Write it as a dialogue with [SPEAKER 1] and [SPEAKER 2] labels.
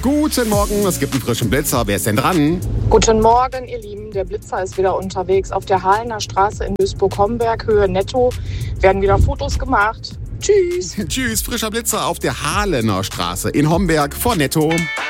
[SPEAKER 1] Guten Morgen, es gibt einen frischen Blitzer. Wer ist denn dran?
[SPEAKER 2] Guten Morgen, ihr Lieben. Der Blitzer ist wieder unterwegs. Auf der Halener Straße in Duisburg-Homberg, Höhe Netto, werden wieder Fotos gemacht. Tschüss.
[SPEAKER 1] Tschüss, frischer Blitzer auf der Halener Straße in Homberg vor Netto.